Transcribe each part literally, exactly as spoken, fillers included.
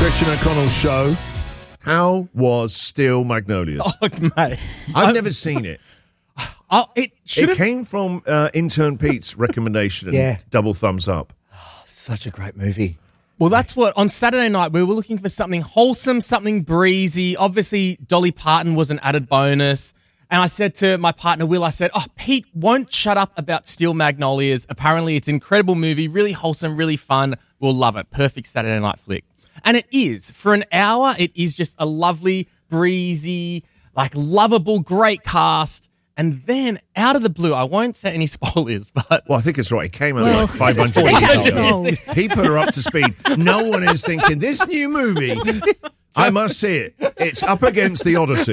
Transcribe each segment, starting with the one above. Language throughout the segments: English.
Christian O'Connell Show. How was Steel Magnolias? Oh, mate. I've I'm, never seen it. Oh, it should It have. came from uh, intern Pete's recommendation. Yeah. Double thumbs up. Such a great movie. Well, that's what, on Saturday night, we were looking for something wholesome, something breezy. Obviously, Dolly Parton was an added bonus. And I said to my partner, Will, I said, oh, Pete won't shut up about Steel Magnolias. Apparently, it's an incredible movie, really wholesome, really fun. We'll love it. Perfect Saturday night flick. And it is. For an hour, it is just a lovely, breezy, like lovable, great cast. And then, out of the blue, I won't say any spoilers, but... Well, I think it's right. It came out Well, like five hundred decades years ago. old. He put her up to speed. No one is thinking, this new movie, I must see it. It's up against the Odyssey.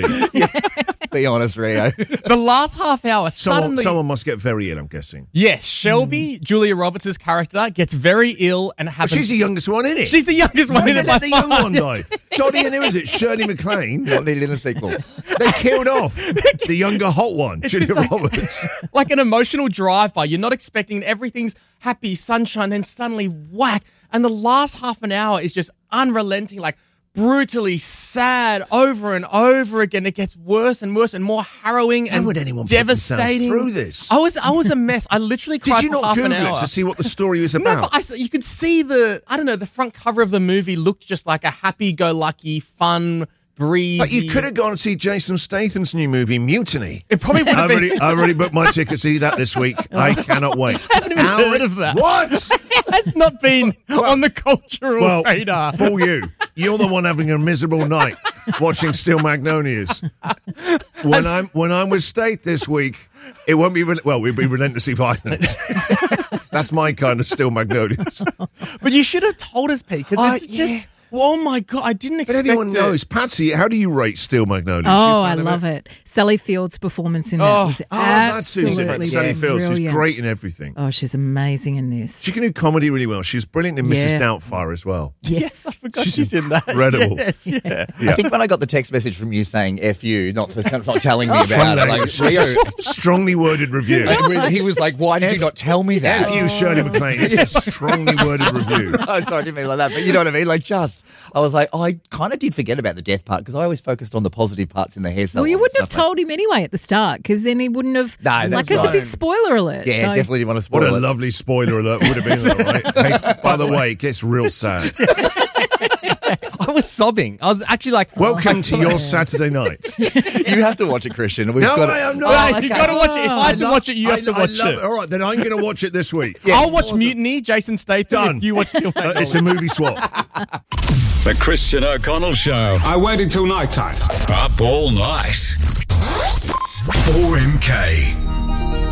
Be honest, Rio. the last half hour, Someone, suddenly... someone must get very ill, I'm guessing. Yes, Shelby, Julia Roberts' character, gets very ill and But happens... she's the youngest one in it. She's the youngest one Why in did it they let by the young far. one die? Johnny and who is it? Shirley MacLaine. Not needed in the sequel. They killed off the younger hot one, Julia just like- Roberts. Like an emotional drive-by. You're not expecting everything's happy, sunshine, then suddenly whack. And the last half an hour is just unrelenting, like brutally sad over and over again. It gets worse and worse and more harrowing How and would anyone put themselves devastating. through this? I was I was a mess. I literally cried Did you for not half an Google hour. it to see what the story was No, about? but I s you could see the, I don't know, the front cover of the movie looked just like a happy-go-lucky, fun, breezy. But you could have gone to see Jason Statham's new movie, Mutiny. It probably would have I've been. already, I've already booked my ticket to see that this week. I cannot wait. I haven't even heard of that. What? Has not been on the cultural Well, radar. for you. You're the one having a miserable night watching Steel Magnolias. When I'm when I'm with State this week, it won't be, re- well, we'll be relentlessly violent. That's my kind of Steel Magnolias. But you should have told us, Pete, because Uh, it's just, oh my God, I didn't But expect everyone it. knows. Patsy, how do you rate Steel Magnolias? Oh, I love it. Sally Field's performance in that Oh, was Oh, that's absolutely Susan. Sally Fields. She's brilliant. great in everything. Oh, she's amazing in this. She can do comedy really well. She's brilliant in Missus Yeah. Doubtfire as well. Yes, I forgot She's she's, in that. incredible. Yes, yeah. Yeah. I think when I got the text message from you saying F you, not for not telling me about it, Strong like, language. Rio, Strongly worded review. he was like, why did you not tell me that? F you, Shirley MacLaine. It's a strongly worded review. Oh, sorry, I didn't mean it like that, but you know what I mean? Like, just, I was like, oh, I kind of did forget about the death part because I always focused on the positive parts in the hair salon. Well, you wouldn't have and stuff like- told him anyway at the start because then he wouldn't have. No, that's like, it's a right. big spoiler alert. Yeah, so. definitely didn't want to spoil What a it. lovely spoiler alert would have been, though, right? Hey, by the way, it gets real sad. I was sobbing. I was actually like, Welcome to your Saturday night. You have to watch it, Christian. We've No, got I am not. oh, Oh, you okay. got to watch it. If I had to love- watch it, you have I- to I watch love it. All right, then I'm going to watch it this week. I'll watch Mutiny, Jason Statham, Done. if you watch Steel Uh, Magnolias. it's a movie swap. The Christian O'Connell Show. I waited till night time. Up all night. four M K.